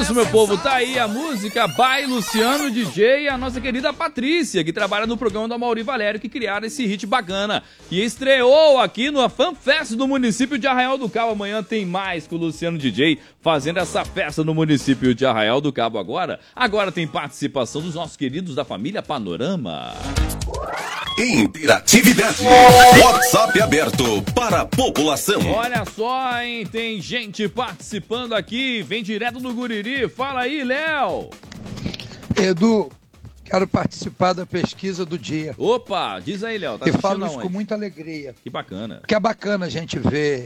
isso, meu povo, tá aí a música by Luciano DJ e a nossa querida Patrícia, que trabalha no programa do Amaury Valério, que criaram esse hit bacana. E estreou aqui no FanFest do município de Arraial do Cabo. Amanhã tem mais com o Luciano DJ fazendo essa festa no município de Arraial do Cabo agora. Agora tem participação dos nossos queridos da família Panorama. Interatividade. WhatsApp aberto para a população. Olha só, hein? Tem gente participando aqui. Vem direto do Guriri. Fala aí, Léo. Edu, quero participar da pesquisa do dia. Opa, diz aí, Léo. Tá e falo isso com muita alegria. Que bacana. Porque é bacana a gente ver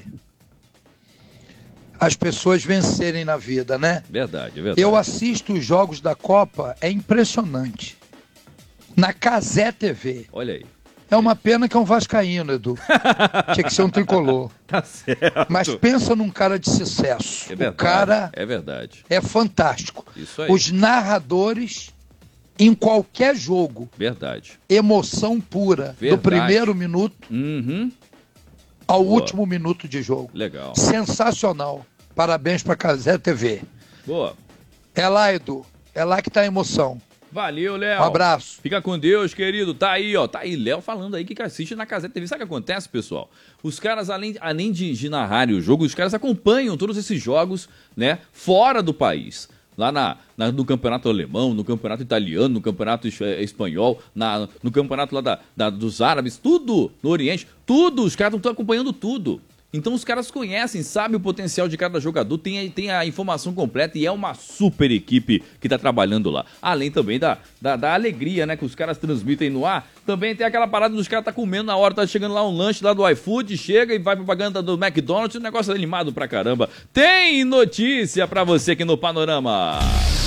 as pessoas vencerem na vida, né? Verdade, é verdade. Eu assisto os jogos da Copa, é impressionante. Na Cazé TV. Olha aí. É uma pena que é um vascaíno, Edu. Tinha que ser um tricolor. Tá certo. Mas pensa num cara de sucesso. É verdade, o cara é verdade. É fantástico. Isso aí. Os narradores, em qualquer jogo. Verdade. Emoção pura. Verdade. Do primeiro minuto ao Boa. último minuto de jogo. Legal. Sensacional. Parabéns pra Cazé TV. Boa. É lá, Edu. É lá que tá a emoção. Valeu, Léo. Um abraço. Fica com Deus, querido. Tá aí, ó. Tá aí, Léo falando aí que assiste na Cazé TV. Sabe o que acontece, pessoal? Os caras, além de narrarem o jogo, os caras acompanham todos esses jogos, né? Fora do país. Lá no campeonato alemão, no campeonato italiano, no campeonato espanhol, no campeonato lá dos árabes, tudo no Oriente, tudo. Os caras estão acompanhando tudo. Então os caras conhecem, sabem o potencial de cada jogador, tem a informação completa e é uma super equipe que tá trabalhando lá. Além também da alegria, né, que os caras transmitem no ar. Também tem aquela parada dos caras tá comendo na hora, tá chegando lá um lanche lá do iFood, chega e vai propaganda do McDonald's, um negócio animado pra caramba. Tem notícia pra você aqui no Panorama.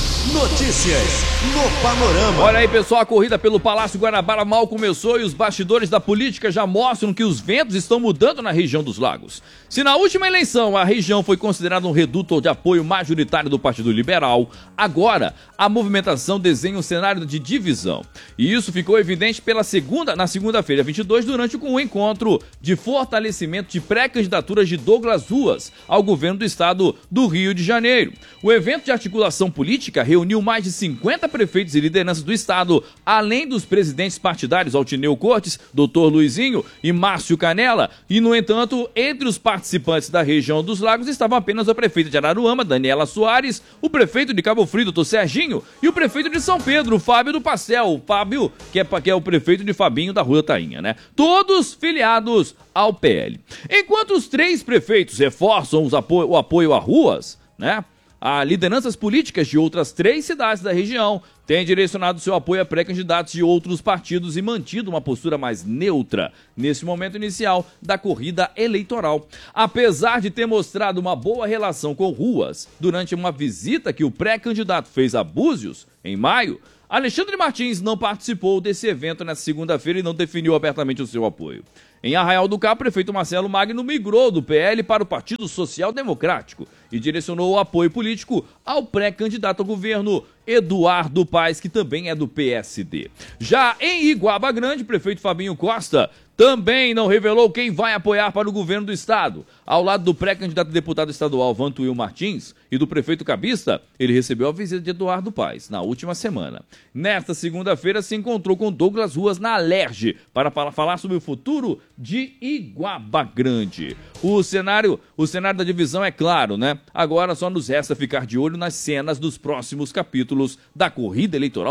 Notícias no Panorama. Olha aí, pessoal, a corrida pelo Palácio Guanabara mal começou e os bastidores da política já mostram que os ventos estão mudando na região dos Lagos. Se na última eleição a região foi considerada um reduto de apoio majoritário do Partido Liberal, agora a movimentação desenha um cenário de divisão. E isso ficou evidente na segunda-feira, 22, durante o encontro de fortalecimento de pré-candidaturas de Douglas Ruas ao governo do estado do Rio de Janeiro. O evento de articulação política reuniu mais de 50 prefeitos e lideranças do estado, além dos presidentes partidários Altineu Cortes, Dr. Luizinho e Márcio Canela. E, no entanto, entre os participantes da região dos Lagos estavam apenas a prefeita de Araruama, Daniela Soares, o prefeito de Cabo Frio, Dr. Serginho, e o prefeito de São Pedro, Fábio do Pastel, o Fábio, que é o prefeito de Fabinho da Rua Tainha, né? Todos filiados ao PL. Enquanto os três prefeitos reforçam o apoio a Ruas, né? As lideranças políticas de outras 3 cidades da região têm direcionado seu apoio a pré-candidatos de outros partidos e mantido uma postura mais neutra nesse momento inicial da corrida eleitoral. Apesar de ter mostrado uma boa relação com Ruas durante uma visita que o pré-candidato fez a Búzios, em maio, Alexandre Martins não participou desse evento nesta segunda-feira e não definiu abertamente o seu apoio. Em Arraial do Cabo, o prefeito Marcelo Magno migrou do PL para o Partido Social Democrático e direcionou o apoio político ao pré-candidato ao governo Eduardo Paes, que também é do PSD. Já em Iguaba Grande, o prefeito Fabinho Costa também não revelou quem vai apoiar para o governo do estado. Ao lado do pré-candidato a deputado estadual Vantuil Martins e do prefeito Cabista, ele recebeu a visita de Eduardo Paes na última semana. Nesta segunda-feira se encontrou com Douglas Ruas na Alerj para falar sobre o futuro de Iguaba Grande. O cenário da divisão é claro, né? Agora só nos resta ficar de olho nas cenas dos próximos capítulos da corrida eleitoral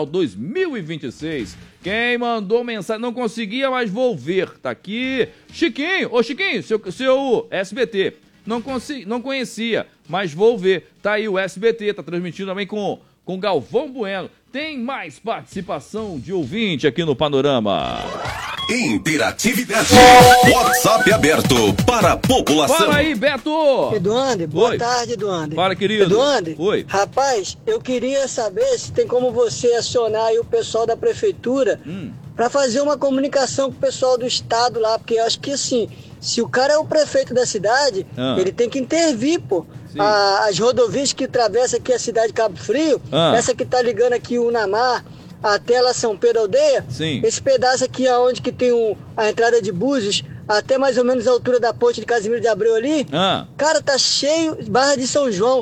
2026. Quem mandou mensagem, não conseguia, mas vou ver. Tá aqui. Chiquinho, ô Chiquinho, seu SBT. Não conhecia, mas vou ver. Tá aí o SBT, tá transmitindo também com Galvão Bueno. Tem mais participação de ouvinte aqui no Panorama. Interatividade. WhatsApp aberto para a população. Fala aí, Beto. Eduande, boa tarde, Eduande. Fala, querido. Eduande, oi. Rapaz, eu queria saber se tem como você acionar aí o pessoal da prefeitura para fazer uma comunicação com o pessoal do estado lá, porque eu acho que assim, se o cara é o prefeito da cidade, ele tem que intervir, pô. As rodovias que atravessam aqui a cidade de Cabo Frio, essa que tá ligando aqui o Unamar até lá São Pedro Aldeia, esse pedaço aqui aonde que tem a entrada de Búzios, até mais ou menos a altura da ponte de Casimiro de Abreu ali, cara, tá cheio, Barra de São João,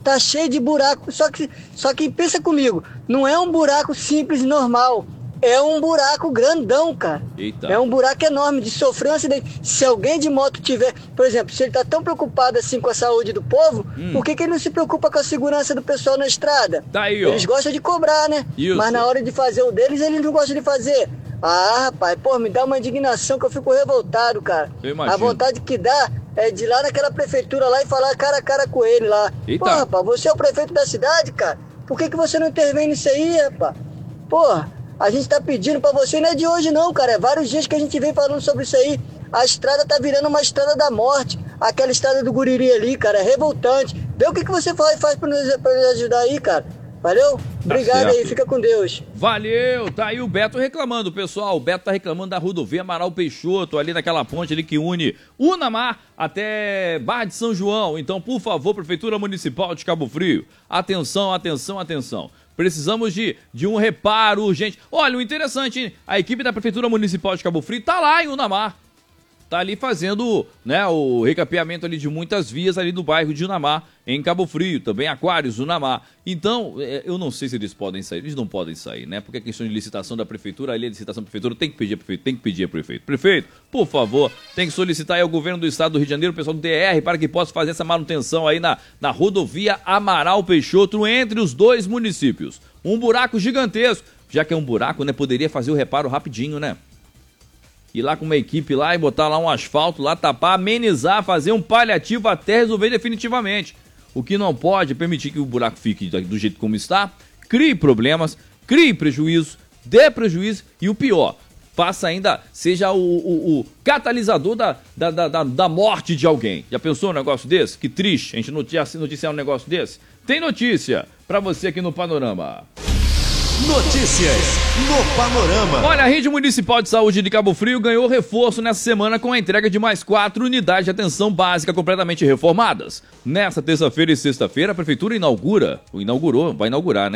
tá cheio de buraco. Só que pensa comigo, não é um buraco simples e normal. É um buraco grandão, cara. Eita. É um buraco enorme de sofrer um acidente. Se alguém de moto tiver, por exemplo, se ele tá tão preocupado assim com a saúde do povo, por que ele não se preocupa com a segurança do pessoal na estrada? Tá aí, ó. Eles gostam de cobrar, né? Isso. Mas na hora de fazer o deles, eles não gostam de fazer. Ah, rapaz, pô, me dá uma indignação que eu fico revoltado, cara. Eu imagino. A vontade que dá é de ir lá naquela prefeitura lá e falar cara a cara com ele lá. Eita. Pô, rapaz, você é o prefeito da cidade, cara. Por que você não intervém nisso aí, rapaz? Porra, a gente tá pedindo pra você, não é de hoje não, cara. É vários dias que a gente vem falando sobre isso aí. A estrada tá virando uma estrada da morte. Aquela estrada do Guriri ali, cara, é revoltante. Vê o que você faz pra nos ajudar aí, cara. Valeu? Obrigado aí, fica com Deus. Valeu, tá aí o Beto reclamando, pessoal. O Beto tá reclamando da rodovia Amaral Peixoto, ali naquela ponte ali que une Unamar até Barra de São João. Então, por favor, Prefeitura Municipal de Cabo Frio, atenção, atenção, atenção. Precisamos de um reparo urgente. Olha, o interessante, hein? A equipe da Prefeitura Municipal de Cabo Frio tá lá em Unamar. Tá ali fazendo, né, o recapeamento ali de muitas vias ali do bairro de Unamar, em Cabo Frio, também Aquários, Unamar. Então, eu não sei se eles podem sair, eles não podem sair, né? Porque a questão de licitação da prefeitura, ali a licitação da prefeitura tem que pedir a prefeito, tem que pedir a prefeito. Prefeito, por favor, tem que solicitar aí ao governo do estado do Rio de Janeiro, o pessoal do DR, para que possa fazer essa manutenção aí na rodovia Amaral Peixoto, entre os dois municípios. Um buraco gigantesco, já que é um buraco, né, poderia fazer o reparo rapidinho, né? Ir lá com uma equipe lá e botar lá um asfalto, lá tapar, amenizar, fazer um paliativo até resolver definitivamente. O que não pode é permitir que o buraco fique do jeito como está, crie problemas, crie prejuízo, dê prejuízo e o pior, faça ainda, seja o catalisador da morte de alguém. Já pensou um negócio desse? Que triste a gente noticiar um negócio desse. Tem notícia pra você aqui no Panorama. Notícias no Panorama. Olha, a Rede Municipal de Saúde de Cabo Frio ganhou reforço nessa semana com a entrega de mais 4 unidades de atenção básica completamente reformadas. Nessa terça-feira e sexta-feira, a Prefeitura vai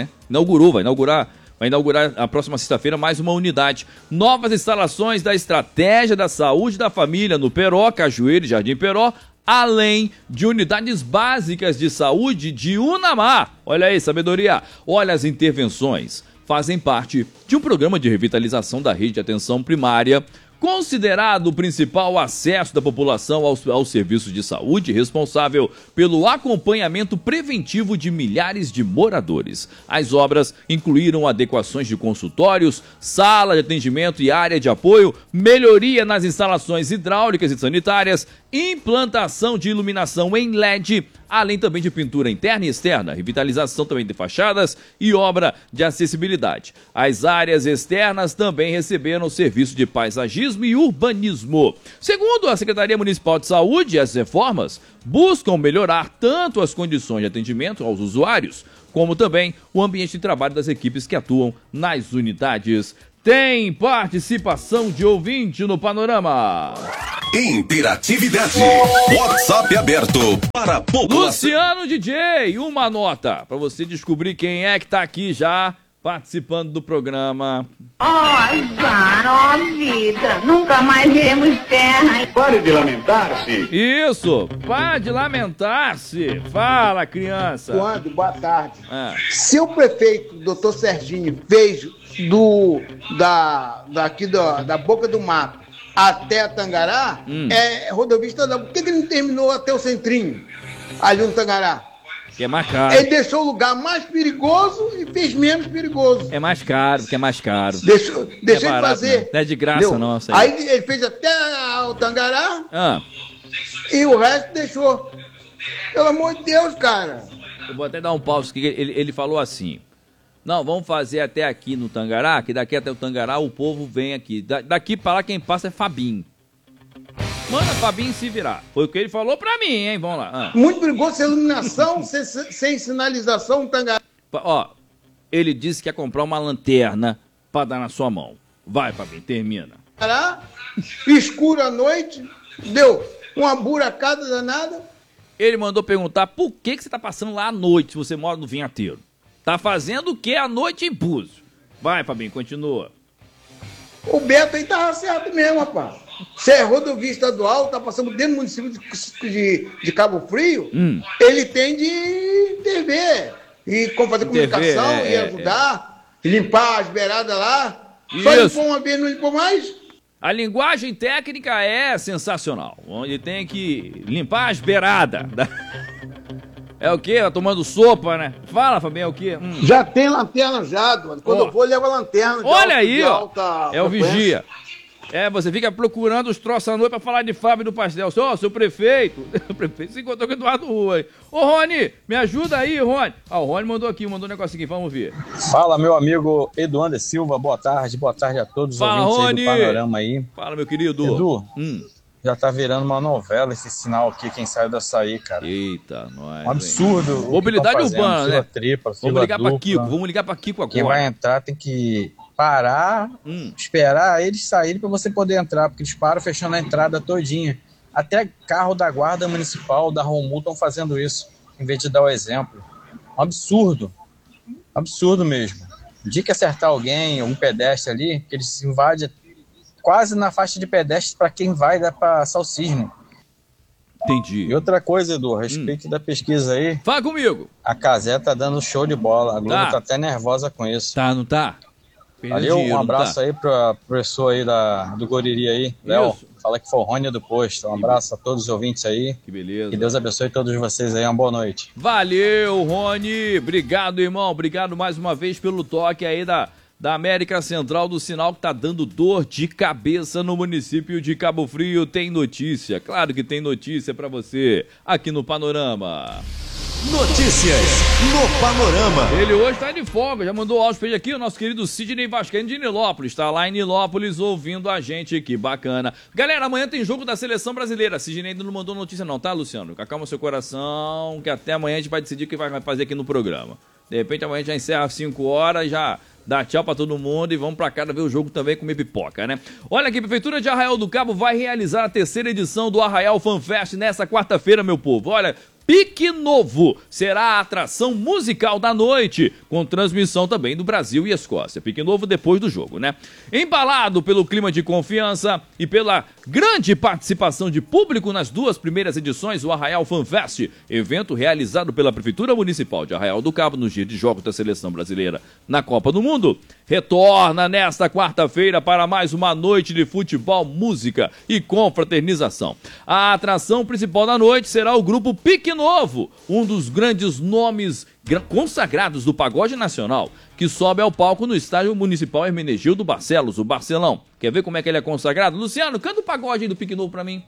inaugurar a próxima sexta-feira mais uma unidade. Novas instalações da Estratégia da Saúde da Família no Peró, Cajueiro e Jardim Peró, além de unidades básicas de saúde de Unamar. Olha aí, sabedoria. Olha, as intervenções fazem parte de um programa de revitalização da rede de atenção primária, considerado o principal acesso da população aos serviços de saúde, responsável pelo acompanhamento preventivo de milhares de moradores. As obras incluíram adequações de consultórios, sala de atendimento e área de apoio, melhoria nas instalações hidráulicas e sanitárias, implantação de iluminação em LED, além também de pintura interna e externa, revitalização também de fachadas e obra de acessibilidade. As áreas externas também receberam serviço de paisagismo e urbanismo. Segundo a Secretaria Municipal de Saúde, as reformas buscam melhorar tanto as condições de atendimento aos usuários, como também o ambiente de trabalho das equipes que atuam nas unidades. Tem participação de ouvinte no Panorama. Interatividade. WhatsApp aberto para população. Luciano DJ, uma nota para você descobrir quem é que tá aqui já participando do programa. Azar, vida, nunca mais veremos terra. Pare de lamentar-se. Isso, pare de lamentar-se. Fala, criança. Quando, boa tarde. Ah. Se o prefeito, doutor Serginho, fez da Boca do Mato até a Tangará, é rodovia estadual. Por que ele não terminou até o Centrinho, ali no Tangará? Que é mais caro. Ele deixou o lugar mais perigoso e fez menos perigoso. É mais caro, porque é mais caro. Deixou ele fazer. Né? Não é de graça, não. Aí ele fez até o Tangará e o resto deixou. Pelo amor de Deus, cara. Eu vou até dar um pause aqui. Ele falou assim: não, vamos fazer até aqui no Tangará, que daqui até o Tangará o povo vem aqui. Daqui pra lá quem passa é Fabinho. Manda Fabinho se virar. Foi o que ele falou pra mim, hein? Vamos lá. Muito perigoso sem iluminação, sem sinalização no Tangará. Ó, ele disse que ia comprar uma lanterna pra dar na sua mão. Vai, Fabinho, termina. Escuro à noite, deu uma buracada danada. Ele mandou perguntar por que você tá passando lá à noite se você mora no Vinhateiro. Tá fazendo o que à noite em Búzios? Vai, Fabinho, continua. O Beto aí tava certo mesmo, rapaz. Se é rodovia estadual, tá passando dentro do município de Cabo Frio, ele tem de intervir e fazer comunicação e ajudar, limpar as beiradas lá. Só limpou uma vez, não limpou mais? A linguagem técnica é sensacional. Onde tem que limpar as beiradas. É o quê? Tá tomando sopa, né? Fala, Fabinho, é o quê? Já tem lanterna já, mano. Quando eu vou, leva a lanterna. Olha aí, ó. É o vigia. Você fica procurando os troços à noite pra falar de Fábio do Pastel. Seu prefeito. O prefeito se encontrou com o Eduardo Rua aí. Ô, Rony, me ajuda aí, Rony. O Rony mandou um negocinho aqui, vamos ver. Fala, meu amigo Eduardo Silva, boa tarde a todos os ouvintes aí do Panorama aí. Fala, meu querido. Edu, já tá virando uma novela esse sinal aqui, quem sai do açaí, cara. Eita, nós. Um absurdo. Mobilidade urbana, né? Tripla, vamos ligar pra Kiko agora. Quem vai entrar tem que parar, esperar eles saírem para você poder entrar, porque eles param fechando a entrada todinha. Até carro da guarda municipal, da Romu, estão fazendo isso, em vez de dar o exemplo. Um absurdo mesmo. De que acertar alguém, um pedestre ali, que eles invadem quase na faixa de pedestre para quem vai dar para salsismo. Entendi. E outra coisa, Edu, a respeito da pesquisa aí. Fala comigo. A Casé tá dando show de bola. A Globo tá até nervosa com isso. Tá, não tá? Valeu, um abraço aí pro professor aí do Goriri aí, Léo. Fala que foi o Rony do Posto. Um abraço a todos os ouvintes aí. Que beleza. Que Deus abençoe todos vocês aí. Uma boa noite. Valeu, Rony. Obrigado, irmão. Obrigado mais uma vez pelo toque aí da América Central do sinal que tá dando dor de cabeça no município de Cabo Frio. Tem notícia, claro que tem notícia pra você aqui no Panorama. Notícias no Panorama. Ele hoje tá de folga, já mandou áudio pra ele aqui, o nosso querido Sidney Vascaíno de Nilópolis, tá lá em Nilópolis ouvindo a gente, que bacana. Galera, amanhã tem jogo da Seleção Brasileira, Sidney ainda não mandou notícia não, tá, Luciano? Acalma seu coração, que até amanhã a gente vai decidir o que vai fazer aqui no programa. De repente amanhã a gente já encerra às 5 horas, já dá tchau pra todo mundo e vamos pra casa ver o jogo também, comer pipoca, né? Olha aqui, a Prefeitura de Arraial do Cabo vai realizar a 3ª edição do Arraial Fan Fest nessa quarta-feira, meu povo. Olha, Pique Novo será a atração musical da noite, com transmissão também do Brasil e Escócia. Pique Novo depois do jogo, né? Embalado pelo clima de confiança e pela grande participação de público nas 2 primeiras edições, o Arraial Fan Fest, evento realizado pela Prefeitura Municipal de Arraial do Cabo nos dias de jogos da Seleção Brasileira na Copa do Mundo, retorna nesta quarta-feira para mais uma noite de futebol, música e confraternização. A atração principal da noite será o grupo Pique Novo, um dos grandes nomes consagrados do pagode nacional, que sobe ao palco no estádio municipal Hermenegildo Barcelos, o Barcelão. Quer ver como é que ele é consagrado? Luciano, canta o pagode aí do Pique Novo pra mim.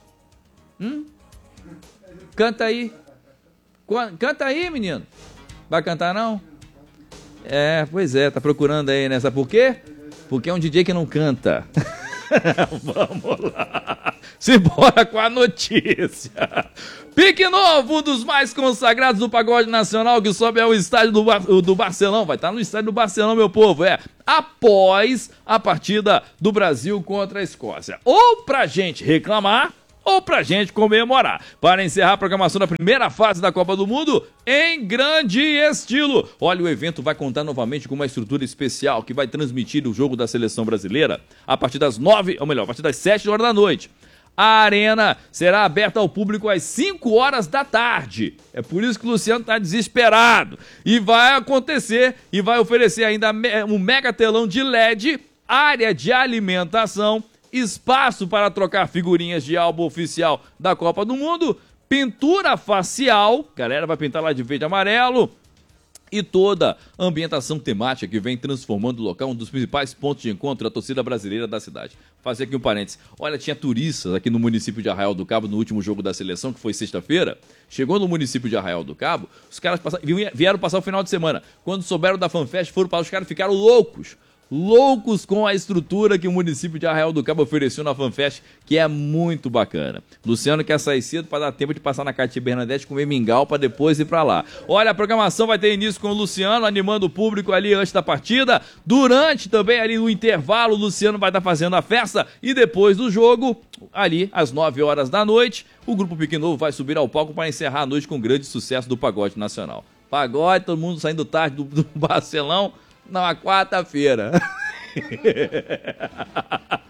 Canta aí. Canta aí, menino. Vai cantar não? Pois é, tá procurando aí, né? Sabe por quê? Porque é um DJ que não canta. Vamos lá. Simbora com a notícia. Pique Novo, um dos mais consagrados do pagode nacional, que sobe ao estádio do Barcelão. Vai estar no estádio do Barcelão, meu povo. Após a partida do Brasil contra a Escócia. Ou pra gente reclamar, ou pra gente comemorar. Para encerrar a programação da primeira fase da Copa do Mundo em grande estilo. Olha, o evento vai contar novamente com uma estrutura especial que vai transmitir o jogo da Seleção Brasileira a partir das 7 horas da noite. A arena será aberta ao público às 5 horas da tarde. É por isso que o Luciano está desesperado. E vai acontecer e vai oferecer ainda um mega telão de LED, área de alimentação, espaço para trocar figurinhas de álbum oficial da Copa do Mundo, pintura facial, galera vai pintar lá de verde e amarelo, e toda a ambientação temática que vem transformando o local um dos principais pontos de encontro da torcida brasileira da cidade. Fazer aqui um parênteses. Olha, tinha turistas aqui no município de Arraial do Cabo no último jogo da seleção, que foi sexta-feira. Chegou no município de Arraial do Cabo, os caras vieram passar o final de semana. Quando souberam da FanFest, os caras ficaram loucos com a estrutura que o município de Arraial do Cabo ofereceu na FanFest, que é muito bacana. Luciano quer sair cedo para dar tempo de passar na Cátia Bernadette, comer mingau para depois ir para lá. Olha, a programação vai ter início com o Luciano animando o público ali antes da partida. Durante também ali no intervalo, o Luciano vai estar fazendo a festa e depois do jogo, ali às 9 horas da noite, o grupo Pique Novo vai subir ao palco para encerrar a noite com um grande sucesso do pagode nacional. Pagode, todo mundo saindo tarde do Barcelão, na quarta-feira.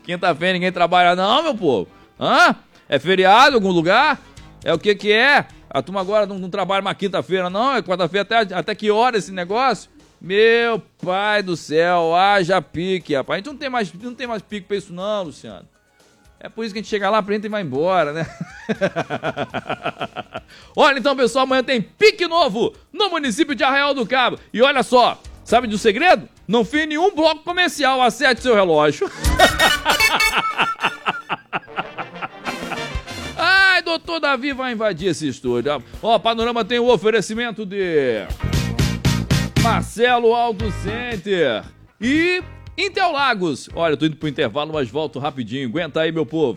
Quinta-feira ninguém trabalha não, meu povo. Hã? É feriado em algum lugar? É o que é? A turma agora não trabalha mais quinta-feira não? É quarta-feira até que hora esse negócio? Meu pai do céu, haja pique, rapaz. A gente não tem mais pique pra isso não, Luciano. É por isso que a gente chega lá, prende e vai embora, né? Olha, então, pessoal, amanhã tem pique novo no município de Arraial do Cabo. E olha só, sabe do segredo? Não fiz nenhum bloco comercial, acerte seu relógio. Ai, doutor Davi vai invadir esse estúdio. Ó, Panorama tem o oferecimento de Marcelo Auto Center e Interlagos. Olha, eu tô indo pro intervalo, mas volto rapidinho. Aguenta aí, meu povo.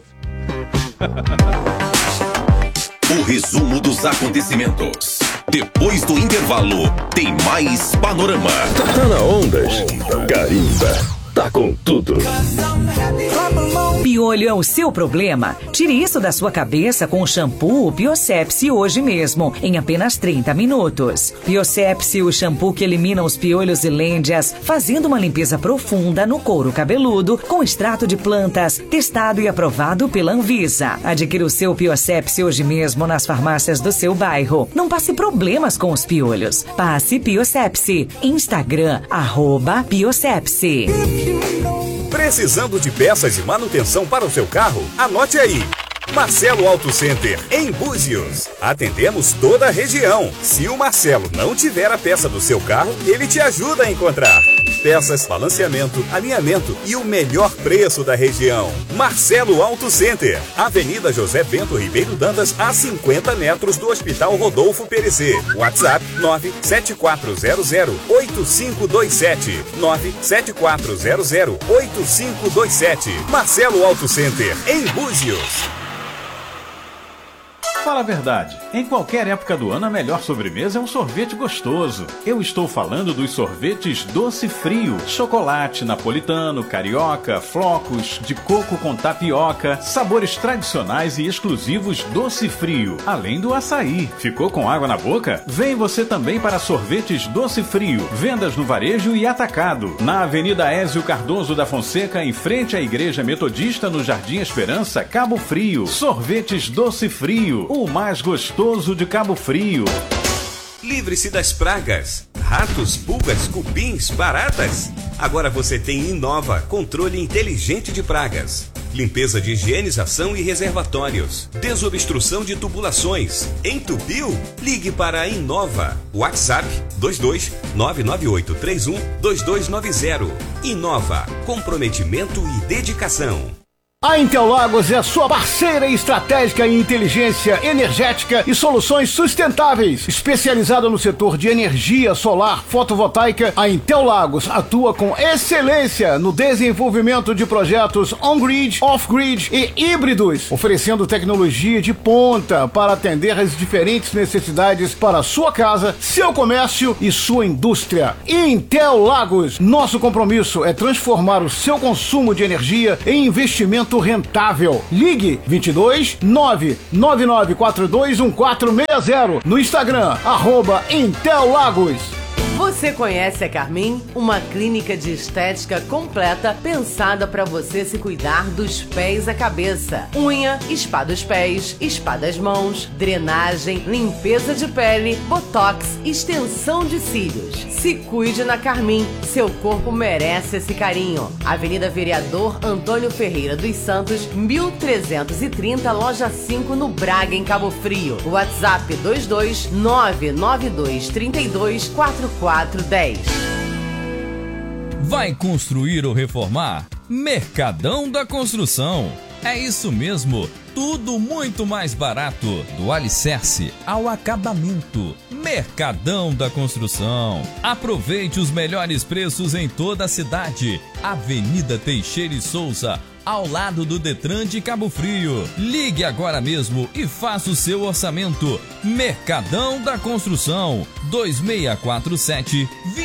O resumo dos acontecimentos. Depois do intervalo, tem mais Panorama. Tá na Ondas. Carimba. Tá com tudo. Piolho é o seu problema? Tire isso da sua cabeça com o shampoo Biossepsi hoje mesmo, em apenas 30 minutos. Biossepsi, o shampoo que elimina os piolhos e lêndias, fazendo uma limpeza profunda no couro cabeludo com extrato de plantas, testado e aprovado pela Anvisa. Adquira o seu Biossepsi hoje mesmo nas farmácias do seu bairro. Não passe problemas com os piolhos. Passe Biossepsi. Instagram, @Biossepsi. Precisando de peças de manutenção para o seu carro? Anote aí. Marcelo Auto Center, em Búzios. Atendemos toda a região. Se o Marcelo não tiver a peça do seu carro, ele te ajuda a encontrar. Peças, balanceamento, alinhamento e o melhor preço da região. Marcelo Auto Center, Avenida José Bento Ribeiro Dantas, a 50 metros do Hospital Rodolfo Perecê. WhatsApp 974008527. 974008527. Marcelo Auto Center, em Búzios. Fala a verdade, em qualquer época do ano a melhor sobremesa é um sorvete gostoso. Eu estou falando dos sorvetes Doce Frio, chocolate, napolitano, carioca, flocos, de coco com tapioca, sabores tradicionais e exclusivos Doce Frio, além do açaí. Ficou com água na boca? Vem você também para sorvetes Doce Frio, vendas no varejo e atacado, na Avenida Ézio Cardoso da Fonseca, em frente à Igreja Metodista, no Jardim Esperança, Cabo Frio. Sorvetes Doce Frio, o mais gostoso de Cabo Frio. Livre-se das pragas, ratos, pulgas, cupins, baratas. Agora você tem Inova, controle inteligente de pragas. Limpeza de higienização e reservatórios. Desobstrução de tubulações. Entupiu? Ligue para a Inova. WhatsApp 22998312290. Inova, comprometimento e dedicação. A Interlagos é a sua parceira estratégica em inteligência energética e soluções sustentáveis. Especializada no setor de energia solar fotovoltaica, a Interlagos atua com excelência no desenvolvimento de projetos on-grid, off-grid e híbridos, oferecendo tecnologia de ponta para atender às diferentes necessidades para sua casa, seu comércio e sua indústria. Interlagos, nosso compromisso é transformar o seu consumo de energia em investimento rentável. Ligue 22 99942 1460 no Instagram @Interlagos. Você conhece a Carmin? Uma clínica de estética completa pensada para você se cuidar dos pés à cabeça. Unha, spa dos pés, spa das mãos, drenagem, limpeza de pele, botox, extensão de cílios. Se cuide na Carmin, seu corpo merece esse carinho. Avenida Vereador Antônio Ferreira dos Santos, 1330, loja 5, no Braga, em Cabo Frio. WhatsApp 22992324410. Vai construir ou reformar? Mercadão da Construção. É isso mesmo, tudo muito mais barato, do alicerce ao acabamento. Mercadão da Construção. Aproveite os melhores preços em toda a cidade. Avenida Teixeira e Souza, ao lado do Detran de Cabo Frio. Ligue agora mesmo e faça o seu orçamento. Mercadão da Construção,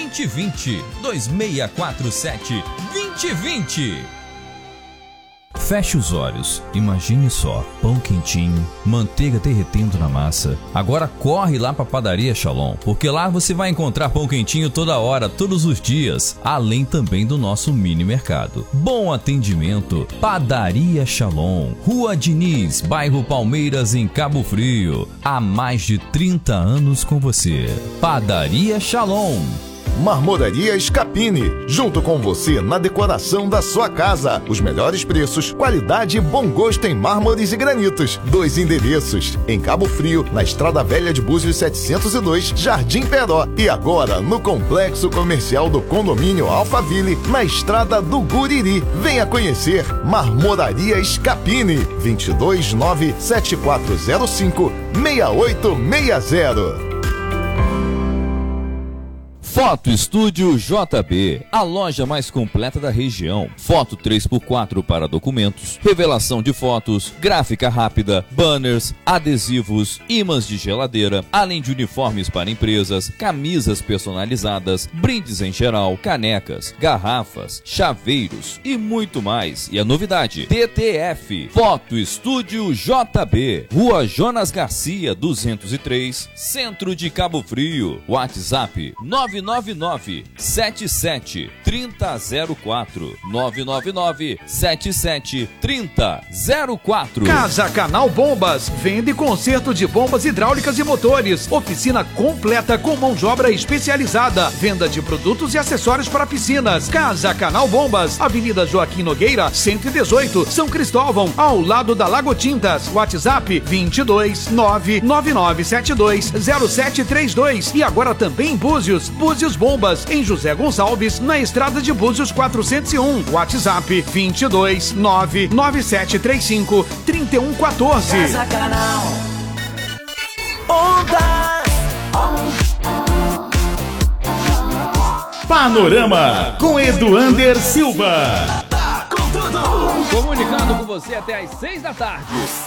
2647-2020. 2647-2020. Feche os olhos, imagine só, pão quentinho, manteiga derretendo na massa. Agora corre lá pra Padaria Shalom, porque lá você vai encontrar pão quentinho toda hora, todos os dias, além também do nosso mini mercado. Bom atendimento, Padaria Shalom, Rua Diniz, bairro Palmeiras, em Cabo Frio. Há mais de 30 anos com você. Padaria Shalom. Marmoraria Scapini, junto com você na decoração da sua casa. Os melhores preços, qualidade e bom gosto em mármores e granitos. 2 endereços, em Cabo Frio, na Estrada Velha de Búzios 702, Jardim Peró. E agora, no Complexo Comercial do Condomínio Alphaville, na Estrada do Guriri. Venha conhecer Marmoraria Scapini, 229-7405-6860. Foto Estúdio JB, a loja mais completa da região. Foto 3x4 para documentos, revelação de fotos, gráfica rápida, banners, adesivos, ímãs de geladeira, além de uniformes para empresas, camisas personalizadas, brindes em geral, canecas, garrafas, chaveiros e muito mais. E a novidade, TTF, Foto Estúdio JB, Rua Jonas Garcia 203, Centro de Cabo Frio. WhatsApp 999-77-3004. 999-77-3004. Casa Canal Bombas, vende conserto de bombas hidráulicas e motores. Oficina completa com mão de obra especializada. Venda de produtos e acessórios para piscinas. Casa Canal Bombas, Avenida Joaquim Nogueira, 118, São Cristóvão, ao lado da Lago Tintas. WhatsApp 22-99972-0732. E agora também em Búzios. Búzios Bombas, em José Gonçalves, na Estrada de Búzios 401. WhatsApp 22-99735-3114. Casa Canal. Ondas. Panorama com Eduander Silva. Comunicando com você até às 6 da tarde.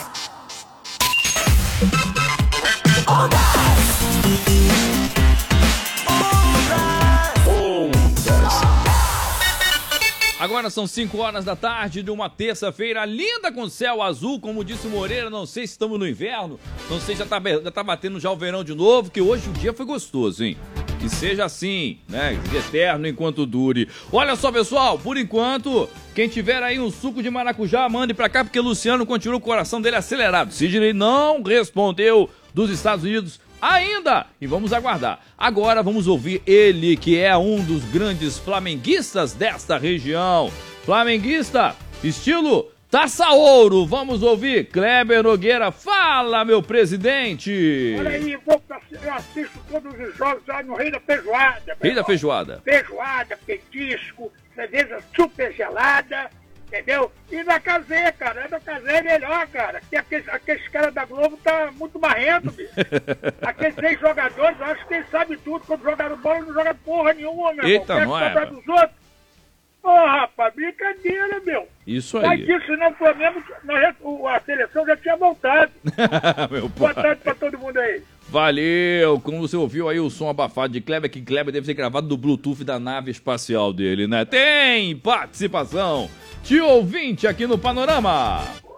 Agora são 5 horas da tarde de uma terça-feira linda com céu azul, como disse o Moreira. Não sei se estamos no inverno, não sei se já tá batendo já o verão de novo, que hoje o dia foi gostoso, hein? Que seja assim, né? Eterno enquanto dure. Olha só, pessoal, por enquanto, quem tiver aí um suco de maracujá, mande pra cá, porque Luciano continua o coração dele acelerado. Sidney não respondeu dos Estados Unidos ainda, e vamos aguardar. Agora vamos ouvir ele, que é um dos grandes flamenguistas desta região. Flamenguista, estilo Taça Ouro. Vamos ouvir Kleber Nogueira. Fala, meu presidente. Olha aí, eu assisto todos os jogos lá no Rei da Feijoada. Rei da Feijoada. Feijoada, petisco, cerveja super gelada, entendeu? E da Casé, cara. Da Casé é melhor, cara. Porque aqueles caras da Globo tá muito marrento, bicho. Aqueles 3 jogadores, eu acho que eles sabem tudo. Quando jogaram bola, não jogaram porra nenhuma, meu irmão. Eita, não é? Dos outros. Ô, rapaz, brincadeira, meu. Isso aí. Mas disso, senão o Flamengo, a seleção já tinha voltado. Meu Boa tarde pra todo mundo aí. Valeu! Como você ouviu aí o som abafado de Kleber, que Kleber deve ser gravado do Bluetooth da nave espacial dele, né? Tem participação de ouvinte aqui no Panorama.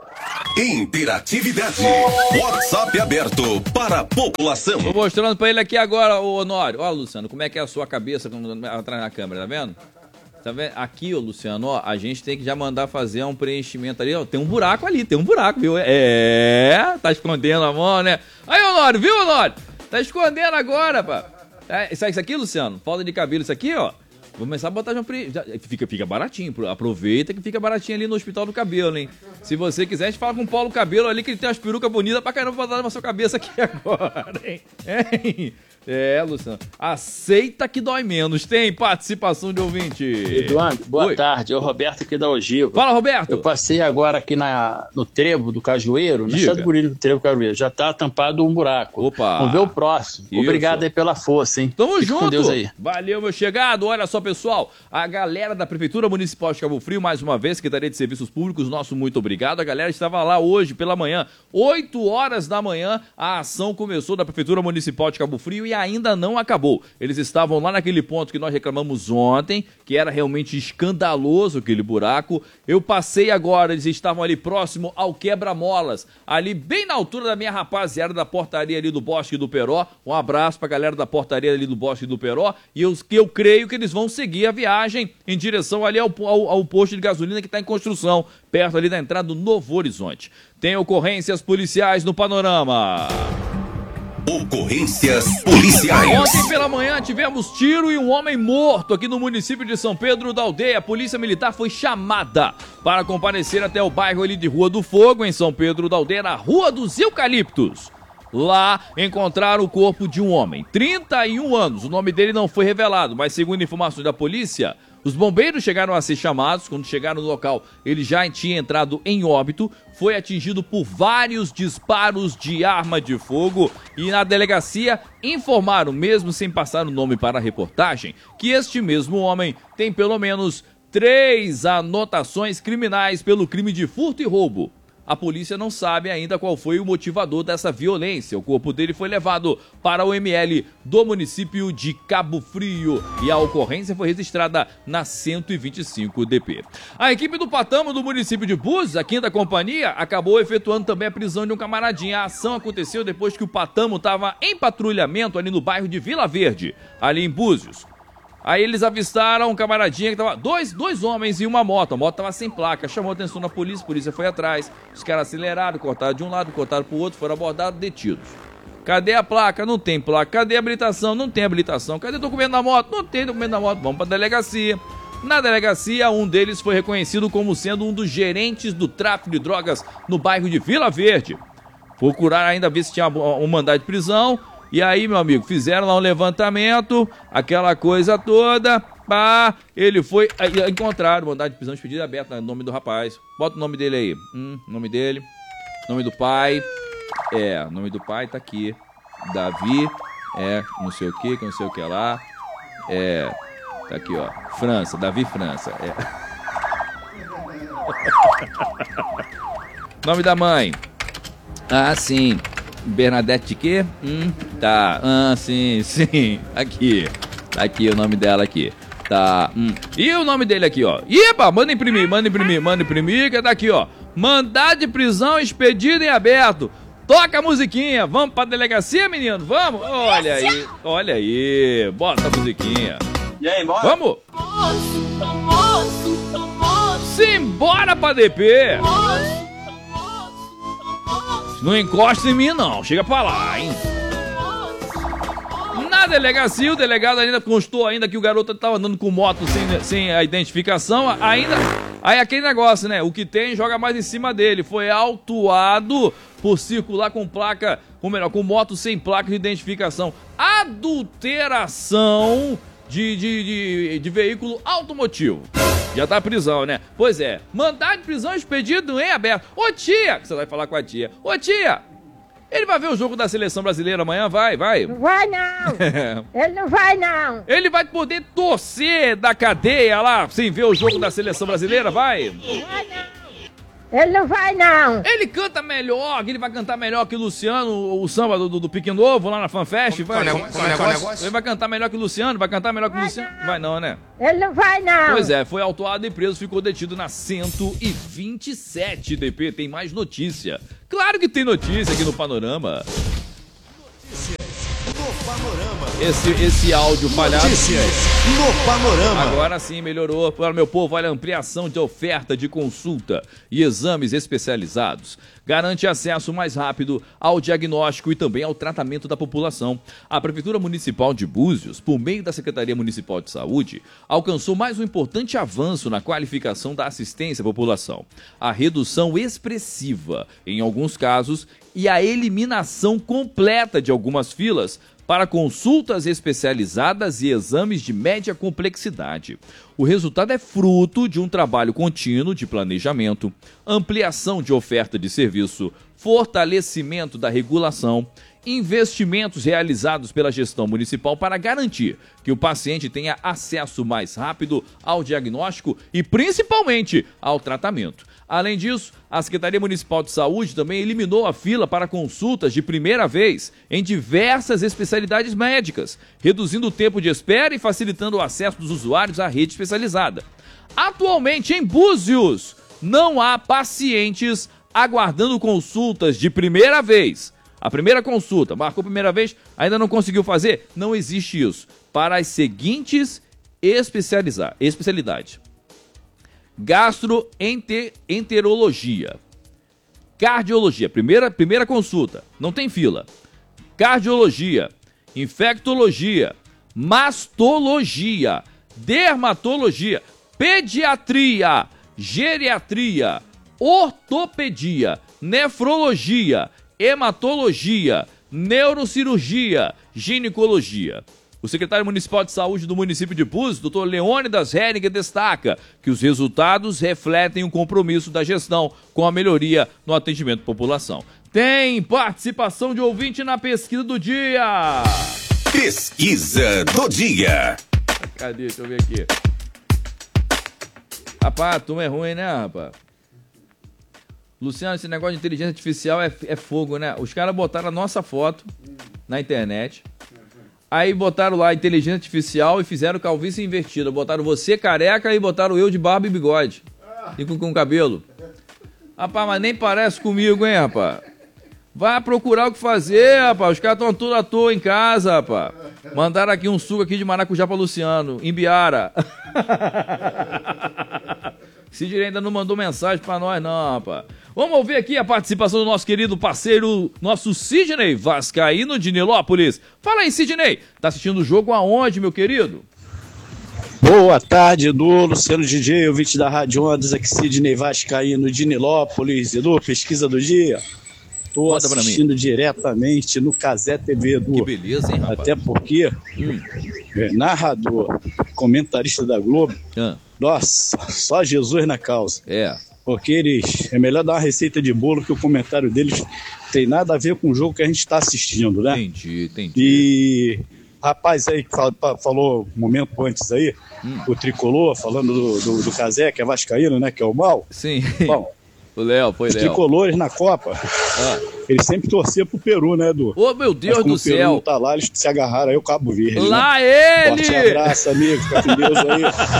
Interatividade. WhatsApp aberto para a população. Tô mostrando pra ele aqui agora, ô Honório. Ó, Luciano, como é que é a sua cabeça atrás na câmera, tá vendo? Tá vendo? Aqui, ô Luciano, ó, a gente tem que já mandar fazer um preenchimento ali, ó. Tem um buraco ali, tem um buraco, viu? Tá escondendo a mão, né? Aí, Honório, viu, Honório? Tá escondendo agora, pá. Isso aqui, Luciano, falta de cabelo, isso aqui, ó. Vou começar a botar já fica baratinho. Aproveita que fica baratinho ali no Hospital do Cabelo, hein? Se você quiser, a gente fala com o Paulo Cabelo ali, que ele tem umas perucas bonitas pra caramba pra botar na sua cabeça aqui agora, hein? Luciano, aceita que dói menos. Tem participação de ouvinte. Eduardo, boa tarde. É o Roberto aqui da Ogiva. Fala, Roberto. Eu passei agora aqui no trevo do Cajueiro, na Estrada do Guriri do trevo do Cajueiro. Já tá tampado um buraco. Opa. Vamos ver o próximo. Isso. Obrigado aí pela força, hein? Tamo Fique junto. Com Deus aí. Valeu, meu chegado. Olha só, pessoal, a galera da Prefeitura Municipal de Cabo Frio, mais uma vez, Secretaria de Serviços Públicos, nosso muito obrigado. A galera estava lá hoje pela manhã, 8 horas da manhã, a ação começou da Prefeitura Municipal de Cabo Frio e ainda não acabou. Eles estavam lá naquele ponto que nós reclamamos ontem, que era realmente escandaloso aquele buraco. Eu passei agora, eles estavam ali próximo ao quebra-molas, ali bem na altura da minha rapaziada da portaria ali do Bosque do Peró. Um abraço pra galera da portaria ali do Bosque do Peró. E eu creio que eles vão seguir a viagem em direção ali ao posto de gasolina que está em construção, perto ali da entrada do Novo Horizonte. Tem ocorrências policiais no Panorama. Ocorrências policiais. Ontem pela manhã tivemos tiro e um homem morto aqui no município de São Pedro da Aldeia. A polícia militar foi chamada para comparecer até o bairro ali de Rua do Fogo, em São Pedro da Aldeia, na Rua dos Eucaliptos. Lá encontraram o corpo de um homem, 31 anos. O nome dele não foi revelado, mas segundo informações da polícia, os bombeiros chegaram a ser chamados. Quando chegaram no local, ele já tinha entrado em óbito, foi atingido por vários disparos de arma de fogo e na delegacia informaram, mesmo sem passar o nome para a reportagem, que este mesmo homem tem pelo menos 3 anotações criminais pelo crime de furto e roubo. A polícia não sabe ainda qual foi o motivador dessa violência. O corpo dele foi levado para o ML do município de Cabo Frio e a ocorrência foi registrada na 125 DP. A equipe do Patamo do município de Búzios, a 5ª companhia, acabou efetuando também a prisão de um camaradinha. A ação aconteceu depois que o Patamo estava em patrulhamento ali no bairro de Vila Verde, ali em Búzios. Aí eles avistaram um camaradinha que tava dois homens e uma moto. A moto tava sem placa, chamou a atenção da polícia, a polícia foi atrás. Os caras aceleraram, cortaram de um lado, cortaram pro outro, foram abordados, detidos. Cadê a placa? Não tem placa. Cadê a habilitação? Não tem habilitação. Cadê o documento da moto? Não tem documento da moto. Vamos pra delegacia. Na delegacia, um deles foi reconhecido como sendo um dos gerentes do tráfico de drogas no bairro de Vila Verde. Procuraram ainda ver se tinha um mandado de prisão. E aí, meu amigo, fizeram lá um levantamento, aquela coisa toda, pá, ele foi, encontraram, mandado de prisão expedida aberta, no nome do rapaz. Bota o nome dele aí, nome dele, nome do pai, nome do pai tá aqui, Davi, não sei o que não sei o que lá, tá aqui, ó, França, Davi França, Nome da mãe, sim. Bernadette de quê? Tá. Sim. Aqui. Tá aqui o nome dela aqui. Tá. E o nome dele aqui, ó. Ipa, manda imprimir, que tá aqui, ó. Mandado de prisão expedido em aberto. Toca a musiquinha. Vamos pra delegacia, menino? Vamos? Olha aí. Bota a musiquinha. E aí, bora? Vamos? Simbora pra DP. Não encosta em mim, não. Chega pra lá, hein? Na delegacia, o delegado ainda constou ainda que o garoto estava andando com moto sem a identificação. Aí aquele negócio, né? O que tem, joga mais em cima dele. Foi autuado por circular com placa, com moto sem placa de identificação. Adulteração de veículo automotivo. Já tá prisão, né? Pois é, mandado de prisão expedido em aberto. Ô tia, que você vai falar com a tia. Ô tia, ele vai ver o jogo da seleção brasileira amanhã? Vai. Não vai não. Ele não vai não. Ele vai poder torcer da cadeia lá, sem ver o jogo da seleção brasileira? Vai. Não vai não. Ele não vai não. Ele canta melhor, ele vai cantar melhor que o Luciano, o samba do Pique Novo lá na FanFest. Ele vai cantar melhor que o Luciano, vai cantar melhor que o Luciano. Vai não, né? Ele não vai não. Pois é, foi autuado e preso, ficou detido na 127 DP. Tem mais notícia. Claro que tem notícia aqui no Panorama. No Panorama. Esse áudio falhado. Notícias no Panorama. Agora sim melhorou. Para meu povo, olha, ampliação de oferta de consulta e exames especializados. Garante acesso mais rápido ao diagnóstico e também ao tratamento da população. A Prefeitura Municipal de Búzios, por meio da Secretaria Municipal de Saúde, alcançou mais um importante avanço na qualificação da assistência à população. A redução expressiva, em alguns casos, e a eliminação completa de algumas filas para consultas especializadas e exames de média complexidade. O resultado é fruto de um trabalho contínuo de planejamento, ampliação de oferta de serviço, fortalecimento da regulação investimentos realizados pela gestão municipal para garantir que o paciente tenha acesso mais rápido ao diagnóstico e principalmente ao tratamento. Além disso, a Secretaria Municipal de Saúde também eliminou a fila para consultas de primeira vez em diversas especialidades médicas, reduzindo o tempo de espera e facilitando o acesso dos usuários à rede especializada. Atualmente, em Búzios, não há pacientes aguardando consultas de primeira vez. A primeira consulta, marcou a primeira vez, ainda não conseguiu fazer? Não existe isso. Para as seguintes especialidades: gastroenterologia, cardiologia, primeira consulta, não tem fila. Cardiologia, infectologia, mastologia, dermatologia, pediatria, geriatria, ortopedia, nefrologia, hematologia, neurocirurgia, ginecologia. O secretário municipal de saúde do município de Búzios, Dr. Leônidas Henning, destaca que os resultados refletem o compromisso da gestão com a melhoria no atendimento à população. Tem participação de ouvinte na pesquisa do dia. Pesquisa do dia. Cadê? Deixa eu ver aqui. Rapaz, a turma é ruim, né, rapaz? Luciano, esse negócio de inteligência artificial é fogo, né? Os caras botaram a nossa foto na internet, aí botaram lá inteligência artificial e fizeram calvície invertida. Botaram você careca e botaram eu de barba e bigode. E com cabelo. Rapaz, mas nem parece comigo, hein, rapaz? Vai procurar o que fazer, rapaz. Os caras estão tudo à toa em casa, rapaz. Mandaram aqui um suco aqui de maracujá pra Luciano, em Biara. Sidney ainda não mandou mensagem pra nós, não, rapaz. Vamos ouvir aqui a participação do nosso querido parceiro, nosso Sidney Vascaíno de Nilópolis. Fala aí, Sidney. Tá assistindo o jogo aonde, meu querido? Boa tarde, Edu, Luciano DJ, ouvinte da Rádio Ondas, aqui Sidney Vascaíno de Nilópolis. Edu, pesquisa do dia. Tô assistindo diretamente no Cazé TV, Edu. Que beleza, hein, rapaz? Até porque narrador, comentarista da Globo, nossa, só Jesus na causa. Porque eles, é melhor dar uma receita de bolo que o comentário deles tem nada a ver com o jogo que a gente está assistindo, né? Entendi. E rapaz aí que falou um momento antes aí, o Tricolor, falando do Cazé, que é vascaíno, né? Que é o mal. Sim. Bom, o Léo, foi os Léo. tricolores na Copa, eles sempre torciam pro Peru, né, Edu? Ô, meu Deus do céu. O Peru não tá lá, eles se agarraram aí o Cabo Verde. Lá né? ele! Forte abraço, amigo. Fica com Deus aí.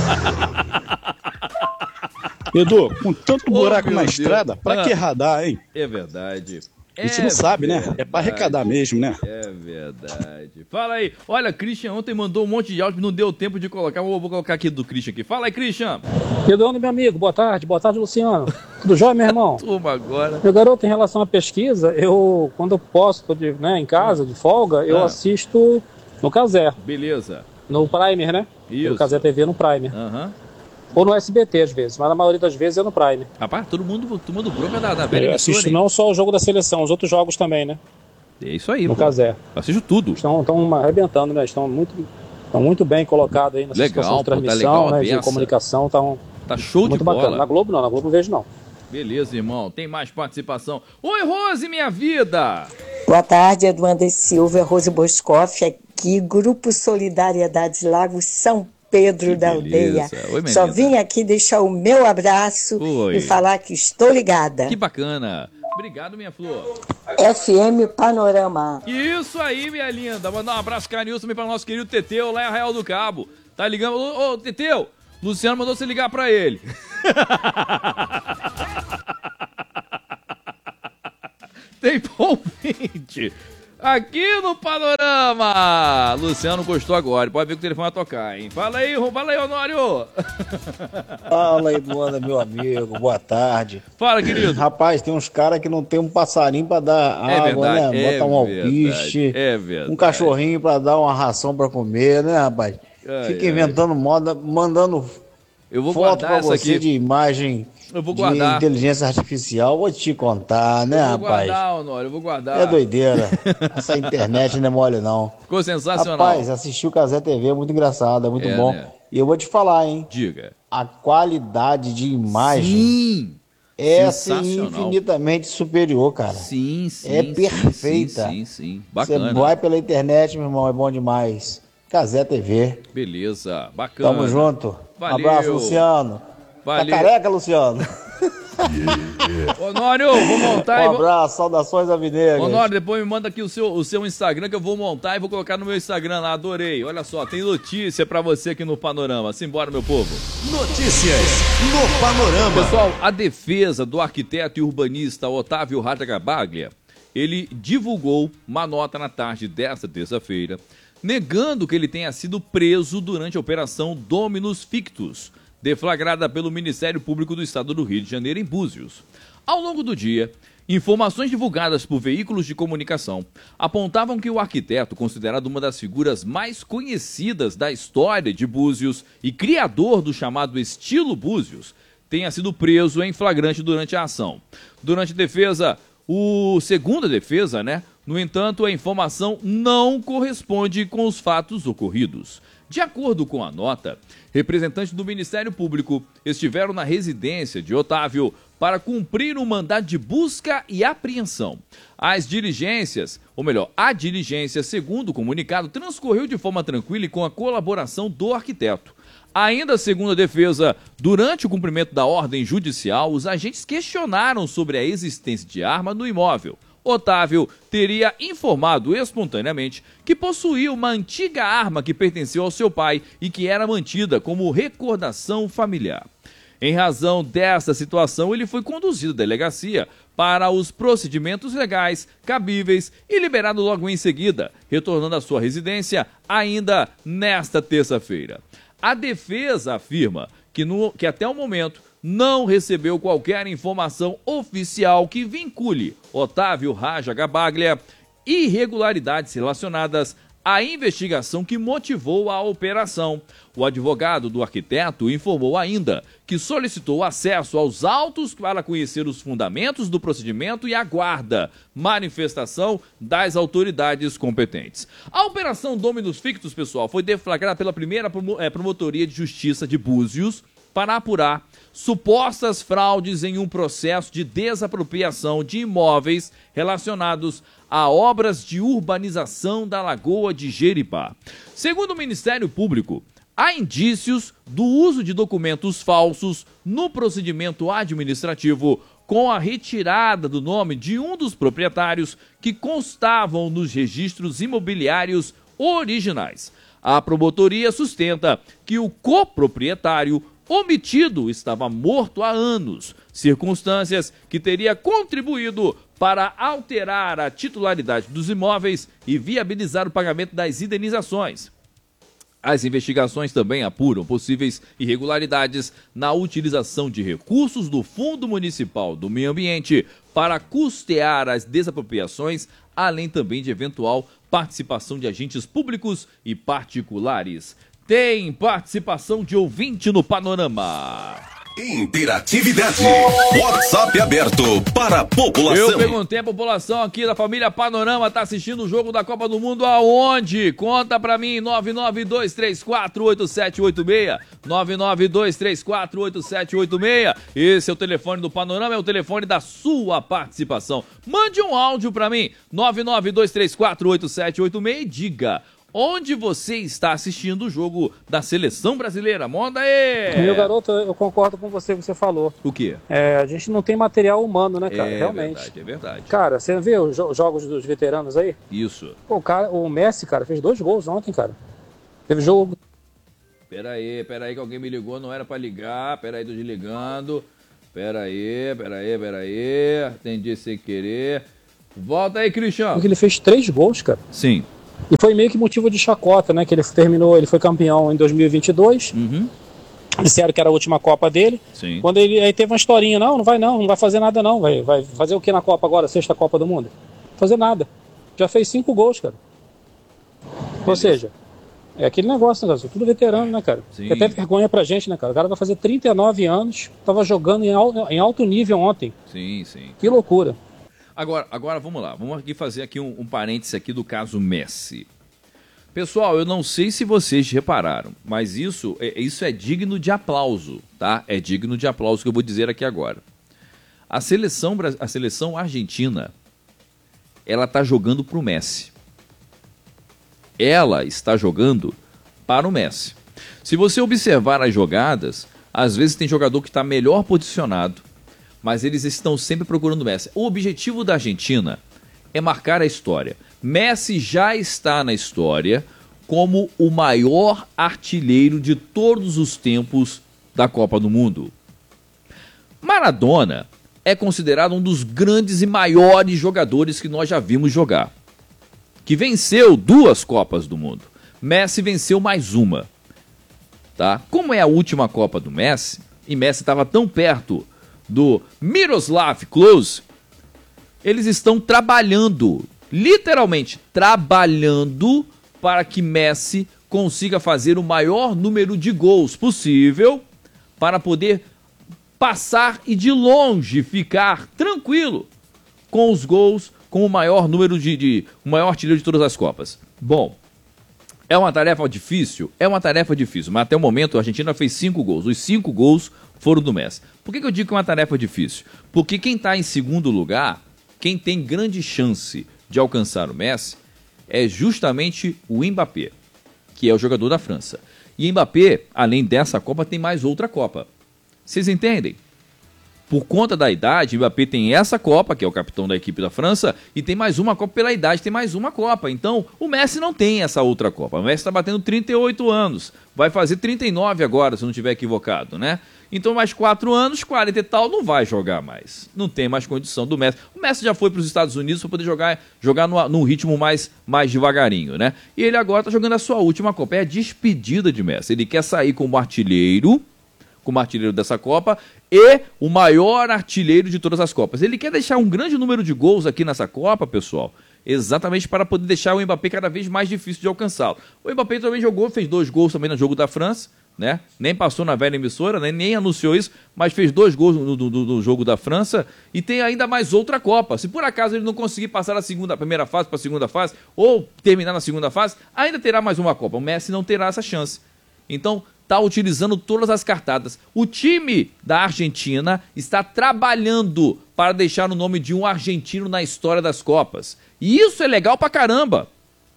Edu, com tanto buraco na estrada, pra que radar, hein? É verdade. A gente não sabe, né? É pra arrecadar mesmo, né? É verdade. Fala aí. Olha, Christian ontem mandou um monte de áudio, não deu tempo de colocar. Vou colocar aqui do Christian aqui. Fala aí, Christian. Eduardo, meu amigo, boa tarde, Luciano. Tudo jóia, meu irmão? Turma agora. Meu garoto, em relação à pesquisa, quando eu posso, tô em casa, de folga, eu assisto no Cazé. Beleza. No Primer, né? Isso. No Cazé TV, no Primer. Ou no SBT, às vezes, mas na maioria das vezes é no Prime. Rapaz, todo mundo bronca da velha. Eu assisto não só o jogo da seleção, os outros jogos também, né? É isso aí, no Cazé. Assisto tudo. Estão arrebentando, né? Estão muito bem colocados aí nessa situação de transmissão, né? De comunicação. Tá show muito de bacana. bola. Na Globo não vejo não. Beleza, irmão. Tem mais participação. Oi, Rose, minha vida! Boa tarde, Eduardo Silva, Rose Boscoff aqui, Grupo Solidariedade Lago São Pedro da Aldeia. Oi, só vim aqui deixar o meu abraço e falar que estou ligada. Que bacana. Obrigado, minha flor. FM Panorama. Isso aí, minha linda. Mandar um abraço carinhoso também para o nosso querido Teteu, lá em Arraial do Cabo. Tá ligando? Ô, Teteu, Luciano mandou você ligar para ele. Tem ouvinte aqui no Panorama. Luciano gostou agora. Pode ver que o telefone vai tocar, hein? Fala aí, Honório. Fala, Eduardo, meu amigo. Boa tarde. Fala, querido. Rapaz, tem uns caras que não tem um passarinho pra dar água, verdade, né? Bota um alpiste. É verdade. Um cachorrinho pra dar uma ração pra comer, né, rapaz? Fica inventando moda, mandando foto pra você aqui de imagem. Eu vou guardar. De inteligência artificial, vou te contar, né, rapaz? Eu vou guardar, Honório, eu vou guardar. É doideira. Essa internet não é mole, não. Ficou sensacional. Rapaz, assistir o Cazé TV é muito engraçado, é muito bom. Né? E eu vou te falar, hein? Diga. A qualidade de imagem Essa é infinitamente superior, cara. Sim. É perfeita. Sim. Bacana. Você vai pela internet, meu irmão, é bom demais. Cazé TV. Beleza, bacana. Tamo junto. Valeu. Abraço, Luciano. Valeu. Tá careca, Luciano? Honório, vou montar. Um abraço, saudações alvinegras. Honório, depois me manda aqui o seu Instagram que eu vou montar e vou colocar no meu Instagram lá, adorei. Olha só, tem notícia pra você aqui no Panorama. Simbora, meu povo. Notícias no Panorama. Pessoal, a defesa do arquiteto e urbanista Otávio Raja Gabaglia, ele divulgou uma nota na tarde desta terça-feira, negando que ele tenha sido preso durante a Operação Dominus Fictus, deflagrada pelo Ministério Público do Estado do Rio de Janeiro em Búzios. Ao longo do dia, informações divulgadas por veículos de comunicação apontavam que o arquiteto, considerado uma das figuras mais conhecidas da história de Búzios e criador do chamado estilo Búzios, tenha sido preso em flagrante durante a ação. Durante a defesa, segunda defesa, no entanto, a informação não corresponde com os fatos ocorridos. De acordo com a nota, representantes do Ministério Público estiveram na residência de Otávio para cumprir um mandado de busca e apreensão. A diligência, segundo o comunicado, transcorreu de forma tranquila e com a colaboração do arquiteto. Ainda segundo a defesa, durante o cumprimento da ordem judicial, os agentes questionaram sobre a existência de arma no imóvel. Otávio teria informado espontaneamente que possuía uma antiga arma que pertenceu ao seu pai e que era mantida como recordação familiar. Em razão desta situação, ele foi conduzido à delegacia para os procedimentos legais cabíveis e liberado logo em seguida, retornando à sua residência ainda nesta terça-feira. A defesa afirma que até o momento não recebeu qualquer informação oficial que vincule Otávio Raja Gabaglia irregularidades relacionadas à investigação que motivou a operação. O advogado do arquiteto informou ainda que solicitou acesso aos autos para conhecer os fundamentos do procedimento e aguarda manifestação das autoridades competentes. A Operação Dominus Fictus, pessoal, foi deflagrada pela primeira Promotoria de Justiça de Búzios para apurar supostas fraudes em um processo de desapropriação de imóveis relacionados a obras de urbanização da Lagoa de Jeribá. Segundo o Ministério Público, há indícios do uso de documentos falsos no procedimento administrativo com a retirada do nome de um dos proprietários que constavam nos registros imobiliários originais. A promotoria sustenta que o coproprietário omitido estava morto há anos, circunstâncias que teria contribuído para alterar a titularidade dos imóveis e viabilizar o pagamento das indenizações. As investigações também apuram possíveis irregularidades na utilização de recursos do Fundo Municipal do Meio Ambiente para custear as desapropriações, além também de eventual participação de agentes públicos e particulares. Tem participação de ouvinte no Panorama. Interatividade. WhatsApp aberto para a população. Eu perguntei a população aqui da família Panorama, tá assistindo o jogo da Copa do Mundo aonde? Conta pra mim, 992348786, 992348786. Esse é o telefone do Panorama, é o telefone da sua participação. Mande um áudio pra mim, 992348786 e diga onde você está assistindo o jogo da Seleção Brasileira. Manda aí! Meu garoto, eu concordo com você que você falou. O quê? A gente não tem material humano, né, cara? Realmente. É verdade. Cara, você vê os jogos dos veteranos aí? Isso. Pô, o Messi, cara, fez 2 gols ontem, cara. Teve jogo... Peraí que alguém me ligou, não era pra ligar. Peraí, tô desligando. Peraí. Atendi sem querer. Volta aí, Cristiano. Porque ele fez 3 gols, cara. Sim. E foi meio que motivo de chacota, né? Que ele foi campeão em 2022. Uhum. Disseram que era a última Copa dele. Sim. Quando aí teve uma historinha, não vai fazer nada não. Vai fazer o que na Copa agora, 6ª Copa do Mundo? Não fazer nada. Já fez 5 gols, cara. Beleza. Ou seja, é aquele negócio, né, cara? Tudo veterano, né, cara? Sim. É até vergonha pra gente, né, cara? O cara vai fazer 39 anos, tava jogando em alto nível ontem. Sim. Que loucura. Agora vamos lá, vamos aqui fazer aqui um parêntese aqui do caso Messi. Pessoal, eu não sei se vocês repararam, mas isso é digno de aplauso, tá? É digno de aplauso que eu vou dizer aqui agora. A seleção argentina, ela está jogando para o Messi. Ela está jogando para o Messi. Se você observar as jogadas, às vezes tem jogador que está melhor posicionado, mas eles estão sempre procurando o Messi. O objetivo da Argentina é marcar a história. Messi já está na história como o maior artilheiro de todos os tempos da Copa do Mundo. Maradona é considerado um dos grandes e maiores jogadores que nós já vimos jogar, que venceu 2 Copas do Mundo. Messi venceu mais uma. Tá? Como é a última Copa do Messi, e Messi estava tão perto do Miroslav Klose, eles estão trabalhando, literalmente trabalhando, para que Messi consiga fazer o maior número de gols possível para poder passar e de longe ficar tranquilo com os gols, com o maior número o maior artilheiro de todas as Copas. Bom, é uma tarefa difícil? É uma tarefa difícil, mas até o momento a Argentina fez 5 gols. Os 5 gols foram do Messi. Por que eu digo que é uma tarefa difícil? Porque quem está em segundo lugar, quem tem grande chance de alcançar o Messi, é justamente o Mbappé, que é o jogador da França. E Mbappé, além dessa Copa, tem mais outra Copa. Vocês entendem? Por conta da idade, Mbappé tem essa Copa, que é o capitão da equipe da França, e tem mais uma Copa pela idade, tem mais uma Copa. Então, o Messi não tem essa outra Copa. O Messi está batendo 38 anos. Vai fazer 39 agora, se não estiver equivocado, né? Então, mais 4 anos, 40 e tal, não vai jogar mais. Não tem mais condição do Messi. O Messi já foi para os Estados Unidos para poder jogar num ritmo mais devagarinho, né? E ele agora está jogando a sua última Copa. É a despedida de Messi. Ele quer sair como artilheiro dessa Copa e o maior artilheiro de todas as Copas. Ele quer deixar um grande número de gols aqui nessa Copa, pessoal, exatamente para poder deixar o Mbappé cada vez mais difícil de alcançá-lo. O Mbappé também fez 2 gols também no jogo da França, né? Nem passou na velha emissora, né? Nem anunciou isso, mas fez 2 gols no jogo da França e tem ainda mais outra Copa. Se por acaso ele não conseguir passar da primeira fase para a segunda fase ou terminar na segunda fase, ainda terá mais uma Copa. O Messi não terá essa chance. Então, está utilizando todas as cartadas. O time da Argentina está trabalhando para deixar o nome de um argentino na história das Copas. E isso é legal pra caramba.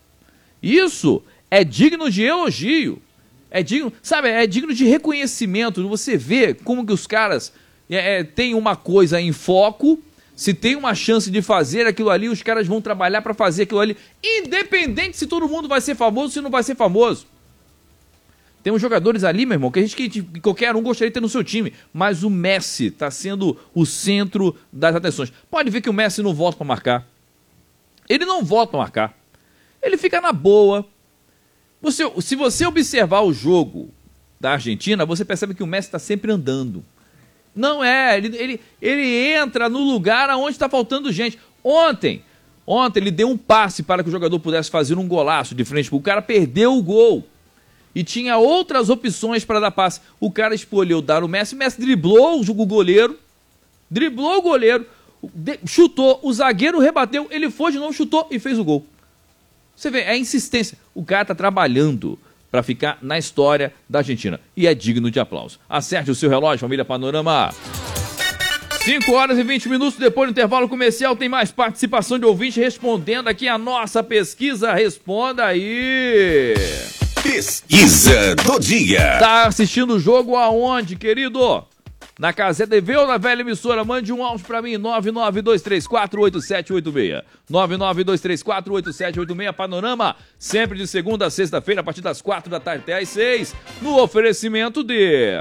Isso é digno de elogio. É digno de reconhecimento. Você vê como que os caras têm uma coisa em foco. Se tem uma chance de fazer aquilo ali, os caras vão trabalhar para fazer aquilo ali, independente se todo mundo vai ser famoso ou se não vai ser famoso. Tem uns jogadores ali, meu irmão, que qualquer um gostaria de ter no seu time. Mas o Messi está sendo o centro das atenções. Pode ver que o Messi não volta para marcar. Ele não volta para marcar. Ele fica na boa. Se você observar o jogo da Argentina, você percebe que o Messi está sempre andando. Não é, ele entra no lugar onde está faltando gente. Ontem ele deu um passe para que o jogador pudesse fazer um golaço de frente. O cara perdeu o gol. E tinha outras opções para dar passe. O cara escolheu dar o Messi driblou o goleiro, chutou, o zagueiro rebateu, ele foi de novo, chutou e fez o gol. Você vê, é insistência. O cara está trabalhando para ficar na história da Argentina. E é digno de aplauso. Acerte o seu relógio, família Panorama. 5 horas e 20 minutos depois do intervalo comercial, tem mais participação de ouvinte respondendo aqui a nossa pesquisa. Responda aí. Pesquisa do dia. Tá assistindo o jogo aonde, querido? Na Casé TV ou na velha emissora? Mande um áudio pra mim, 992348786. 992348786. Panorama, sempre de segunda a sexta-feira, a partir das 4 da tarde até às 6. No oferecimento de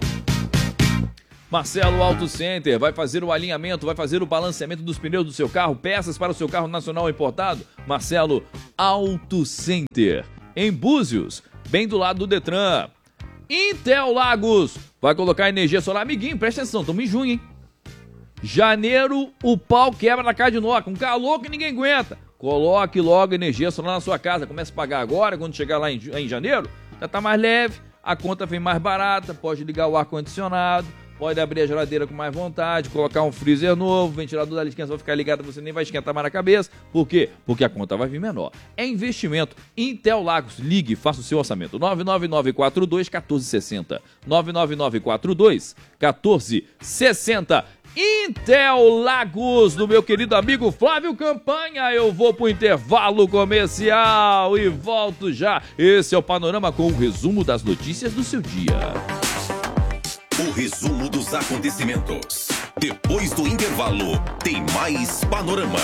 Marcelo Auto Center. Vai fazer o alinhamento, vai fazer o balanceamento dos pneus do seu carro, peças para o seu carro nacional importado. Marcelo Auto Center. Em Búzios, bem do lado do Detran. Intel Lagos vai colocar energia solar. Amiguinho, presta atenção, estamos em junho, hein? Janeiro, o pau quebra na casa de Noca. Um calor que ninguém aguenta. Coloque logo energia solar na sua casa. Comece a pagar agora, quando chegar lá em janeiro, já tá mais leve, a conta vem mais barata, pode ligar o ar-condicionado, pode abrir a geladeira com mais vontade, colocar um freezer novo, o ventilador da licença vai ficar ligado, você nem vai esquentar mais na cabeça. Por quê? Porque a conta vai vir menor. É investimento. Intel Lagos, ligue, faça o seu orçamento. 99942-1460. 99942-1460. Interlagos, do meu querido amigo Flávio Campanha. Eu vou pro intervalo comercial e volto já. Esse é o Panorama com o resumo das notícias do seu dia. O resumo dos acontecimentos. Depois do intervalo, tem mais Panorama.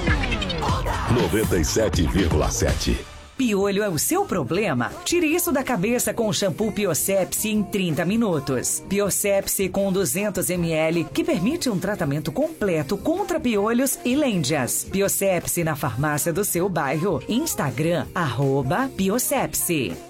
97,7. Piolho é o seu problema? Tire isso da cabeça com o shampoo Biossepsi em 30 minutos. Biossepsi com 200 ml, que permite um tratamento completo contra piolhos e lêndias. Biossepsi na farmácia do seu bairro. Instagram, @Biossepsi.